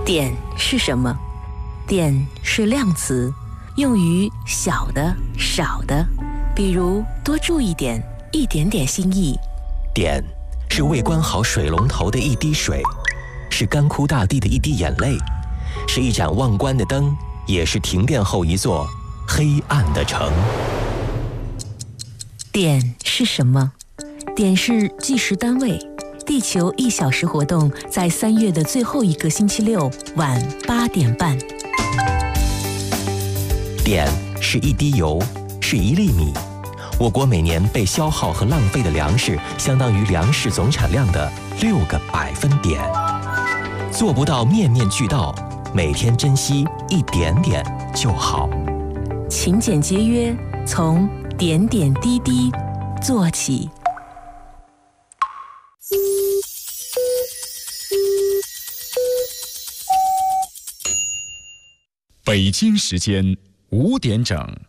点是什么？点是量词，用于小的、少的，比如多注意点、一点点心意。 点是未关好水龙头的一滴水，是干枯大地的一滴眼泪，是一盏忘关的灯，也是停电后一座黑暗的城。 点是什么？点是计时单位。地球1小时活动在3月的最后一个星期六晚8点半。 点是一滴油，是1粒米。我国每年被消耗和浪费的粮食，相当于粮食总产量的6个百分点。做不到面面俱到，每天珍惜一点点就好。 勤俭节约，从点点滴滴做起。 北京时间5点整。